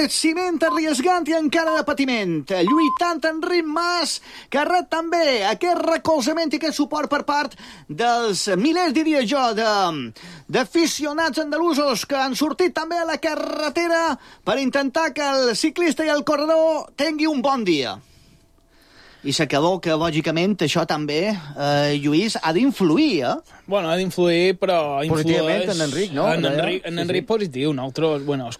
ciment arriesgant i encara de patiment, lluitant Enric Mas, que rep també aquest recolzament i aquest suport per part dels milers, diria jo, d'aficionats andalusos que han sortit també a la carretera per intentar que el ciclista i el corredor tingui un bon dia. I s'acabó que, lògicament, això també, Lluís, ha d'influir, Bueno, ha d'influir, però influeix... Positivament en Enric, no? En Enric positiu. Nosaltres, bueno, els